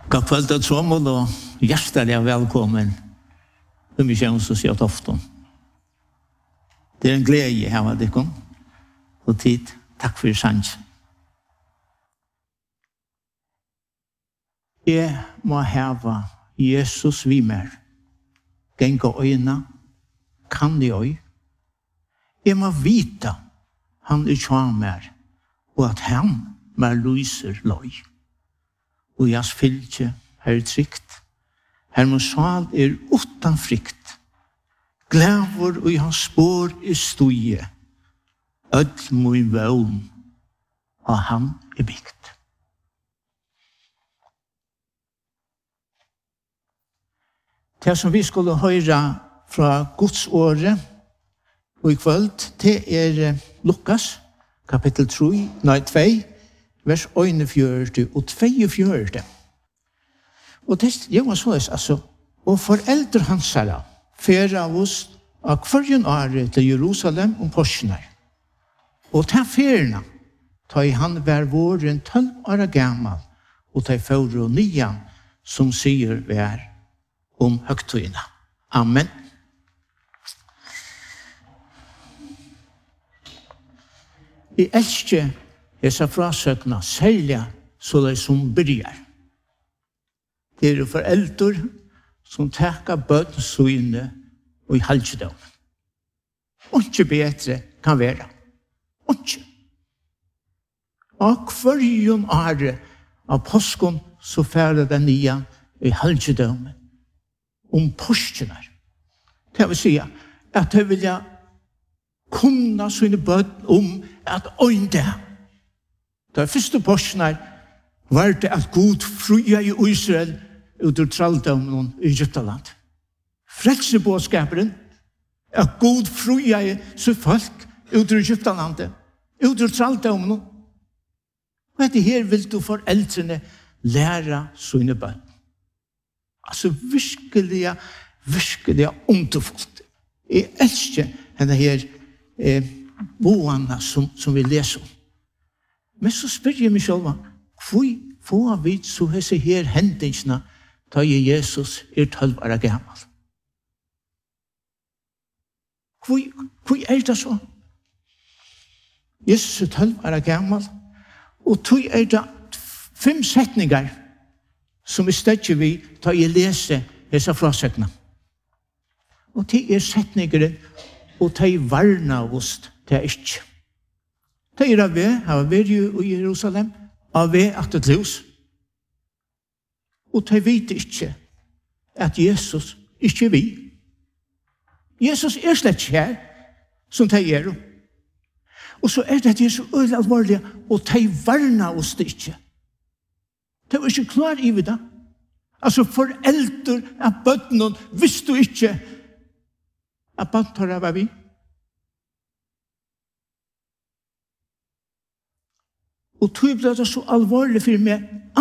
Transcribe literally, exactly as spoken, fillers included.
God kveld og trommel og hjertelig velkommen til misjons og sier ofte. Det er en glede her med dere og tid. Takk for sannsyn. Jeg må heve Jesus vi mer. Genge øyne, kan de øy. Jeg må vite han er kvar mer, og at han mer lyser løy. Og jeg fylke her er trygt. Her må sval er utan frykt. Glæver og jeg spår i stoie. Ødl min vøvn, og han er bygd. Det som vi skulle høre fra Guds åre, og i kveld, det er Lukas, kapittel tre, nei, to, vers enogfjørte og tjuefjørte. Og det er jo så, altså, og foreldre hans herre, fere av oss av hverjen åre til Jerusalem om påskene. Og ta ferene, ta i han hver våren tolv år gammal, og ta i føre og nian, som sier hver om høgtøyene. Amen. Jeg elsker disse frasøkene, særlig så det som byrjar. Det er foreldre som takker bøten søgne og i halvdom. Og ikke bedre kan være. Og ikke. Og hverjon åre av påsken så færre den nye i halvdom om påskene. Det vil si at jeg vil kunne søgne bøten om at øynde. Da første påskene var det at Gud fria i Israel ut ur tralldommen i Egyptaland. Frelsebådskaperen at Gud fria i så folk ut ur Egyptalandet, ut ur tralldommen. Og etter her vil du foreldrene lære søgne bøten. Altså virkelig, virkelig underfullt. Jeg elsker denne her eh, boene som, som vi leser om. Men så spør jeg meg selv, hvor får vi så disse her hendelsene da Jesus er tolv år gammel? Hvor, hvor er det så? Jesus er tolv år gammel, og tog er det fem setninger som vi støtter vi da jeg leser disse frasøkene. Og det er setningeren, og det er varna av oss, det er ikke. Det er av vi, har vært i Jerusalem, av vi at det løs. Og de vet ikke at Jesus ikke er vi. Jesus er slett ikke her, som de er. Og så er det at det er så øyelig alvorlig, og de varna oss det ikke. De var ikke klar i det. Altså foreldre av bøttene visste du ikke at bøttene var vi. Og tog ble det så alvorlig for meg